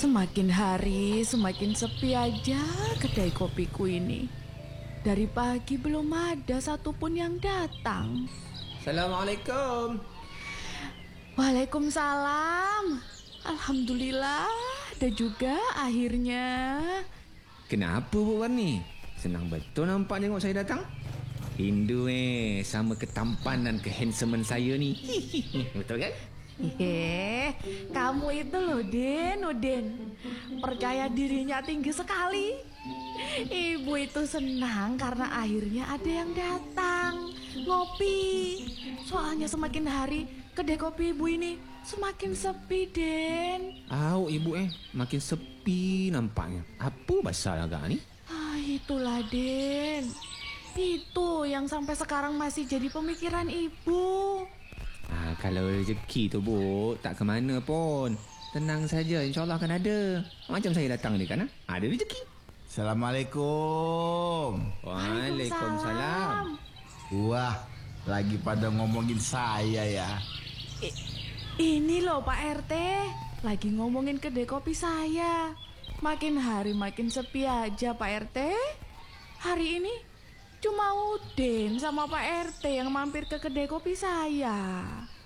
Semakin hari semakin sepi aja kedai kopiku ini. Dari pagi belum ada satupun yang datang. Assalamualaikum. Waalaikumsalam. Alhamdulillah ada juga akhirnya. Kenapa Bu Warni? Senang betul nampak tengok saya datang. Rindu sama ketampanan kehandsoman saya ni. Betul kan? Kamu itu loh Den, percaya dirinya tinggi sekali. Ibu itu senang karena akhirnya ada yang datang ngopi. Soalnya semakin hari kedai kopi ibu ini semakin sepi Den. Ibu makin sepi nampaknya. Apa pasal agak ni? Itulah Den. Itu yang sampai sekarang masih jadi pemikiran ibu. Kalau rezeki tu Bu, tak ke mana pun. Tenang saja, insyaAllah akan ada. Macam saya datang ni kan, ada rezeki. Assalamualaikum. Waalaikumsalam. Wah, lagi pada ngomongin saya ya. Ini loh Pak RT, lagi ngomongin kedai kopi saya. Makin hari makin sepi aja Pak RT. Hari ini cuma Udin sama Pak RT yang mampir ke kedai kopi saya.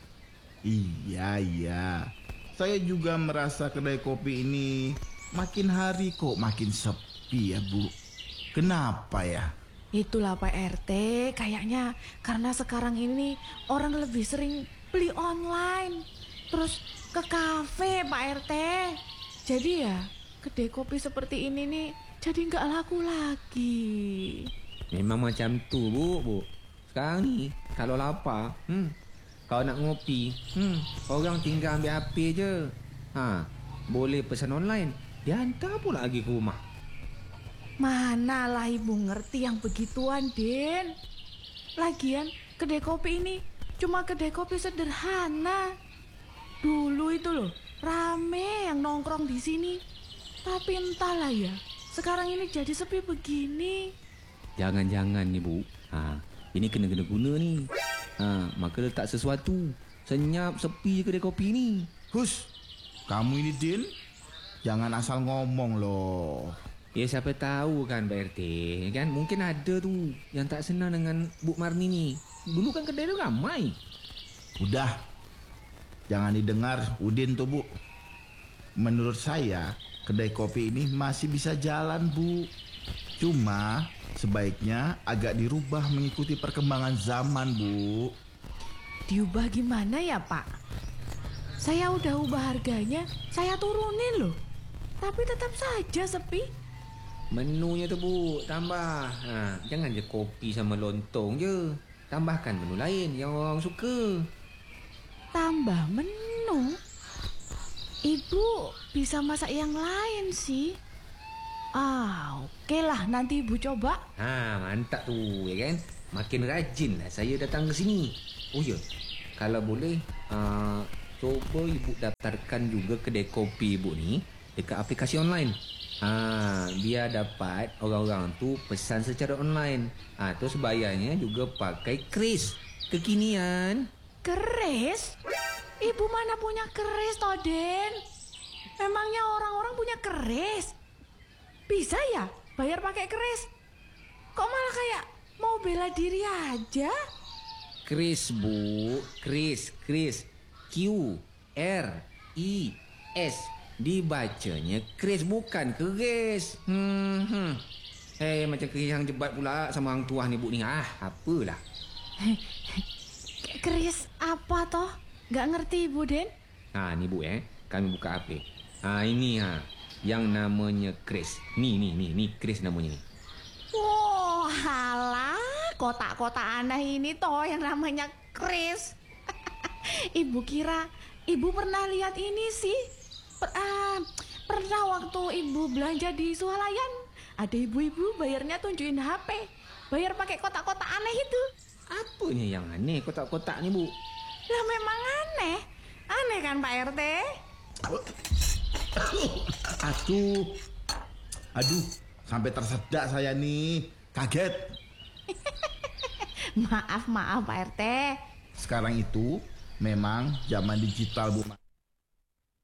Iya. Saya juga merasa kedai kopi ini makin hari kok makin sepi ya Bu. Kenapa ya? Itulah Pak RT, kayaknya karena sekarang ini orang lebih sering beli online, terus ke kafe Pak RT. Jadi ya kedai kopi seperti ini nih jadi nggak laku lagi. Memang macam tu Bu. Sekarang ni kalau lapar, kalau nak ngopi, orang tinggal ambil HP je. Boleh pesan online, dia hantar pula lagi ke rumah. Manalah ibu ngerti yang begituan Den. Lagian kedai kopi ini cuma kedai kopi sederhana. Dulu itu loh rame yang nongkrong di sini. Tapi entahlah ya, sekarang ini jadi sepi begini. Jangan-jangan ni Bu, ini kena guna ni. Maka letak sesuatu. Senyap sepi kedai kopi ni. Hus, kamu ini Din, jangan asal ngomong loh. Ya siapa tahu kan Pak RT kan, mungkin ada tu yang tak senang dengan Bu Marni ni. Dulu kan kedai tu ramai. Udah, jangan didengar Udin tuh Bu. Menurut saya kedai kopi ini masih bisa jalan Bu. Cuma sebaiknya agak dirubah mengikuti perkembangan zaman Bu. Diubah gimana ya Pak? Saya udah ubah harganya, saya turunin loh. Tapi tetap saja sepi. Menunya tu Bu, tambah. Jangan je kopi sama lontong je. Tambahkan menu lain yang orang suka. Tambah menu? Ibu bisa masak yang lain sih. Oke lah, nanti ibu coba. Mantap tu ya kan. Makin rajin lah saya datang ke sini. Oh ya, kalau boleh coba ibu daftarkan juga kedai kopi ibu ni dekat aplikasi online. Biar dapat orang-orang tu pesan secara online. Terus bayarnya juga pakai kris kekinian. Keris? Ibu mana punya keris toh Den? Memangnya orang-orang punya keris? Bisa ya bayar pakai keris? Kok malah kayak mau bela diri aja? Kris Bu, kris Q-R-I-S. Dibacanya kris bukan keris. Macam keris yang jebat pula sama orang tua ni Bu ni. Apalah. Keris apa toh? Gak ngerti Ibu Den. Ni Bu kami buka HP. Ini yang namanya kris. Ni kris namanya ni. Wah, halah, kotak-kotak aneh ini toh yang namanya kris. Ibu kira ibu pernah lihat ini sih. Pernah waktu ibu belanja di Swalayan, ada ibu-ibu bayarnya tunjukin HP, bayar pakai kotak-kotak aneh itu. Apanya yang aneh kotak-kotak ni Bu? Lah memang aneh kan Pak RT? Aduh, sampai tersedak saya nih, kaget. Maaf Pak RT. Sekarang itu memang zaman digital Bu.